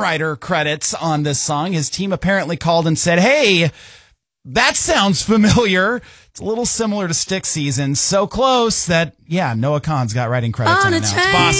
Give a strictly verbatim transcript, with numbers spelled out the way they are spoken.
songwriter credits on this song. His team apparently called and said, hey, that sounds familiar. It's a little similar to Stick Season. So close that, yeah, Noah Kahan's got writing credits On a unannounced. train. Boss